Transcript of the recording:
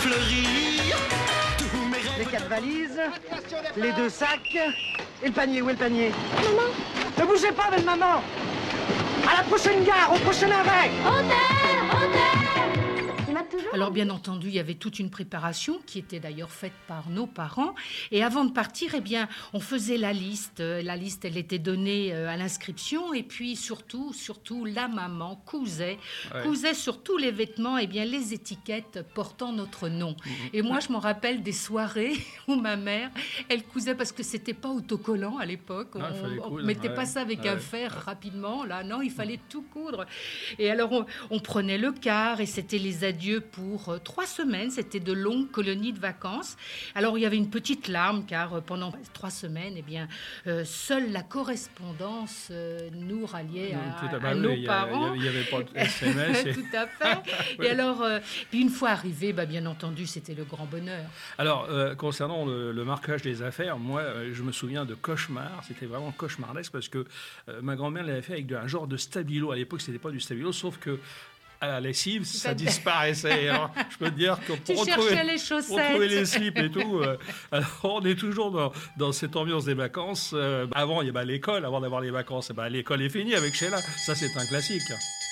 fleurir. Les 4 valises, les 2 sacs et le panier. Où est le panier? Maman. Ne bougez pas, belle maman. À la prochaine gare, au prochain arrêt. Alors bien entendu, il y avait toute une préparation qui était d'ailleurs faite par nos parents. Et avant de partir, eh bien, on faisait la liste. La liste, elle était donnée à l'inscription. Et puis surtout, la maman cousait sur tous les vêtements, eh bien, les étiquettes portant notre nom. Et moi, je m'en rappelle des soirées où ma mère, elle cousait parce que c'était pas autocollant à l'époque. On mettait pas ça avec un fer rapidement. Là, non, il fallait tout coudre. Et alors, on prenait le car et c'était les adieux pour 3 semaines. C'était de longues colonies de vacances. Alors, il y avait une petite larme, car pendant 3 semaines, eh bien, seule la correspondance nous ralliait à nos parents. Il n'y avait pas de SMS. Tout à fait. Oui. Et alors, puis une fois arrivé, bien entendu, c'était le grand bonheur. Alors, concernant le marquage des affaires, moi, je me souviens de cauchemars. C'était vraiment cauchemardesque parce que ma grand-mère l'avait fait avec un genre de stabilo. À l'époque, ce n'était pas du stabilo, sauf que à la lessive, ça disparaissait. Alors, je peux te dire que pour retrouver les slips et tout, alors on est toujours dans cette ambiance des vacances. Avant, il y a l'école, avant d'avoir les vacances, l'école est finie avec Sheila. Ça, c'est un classique.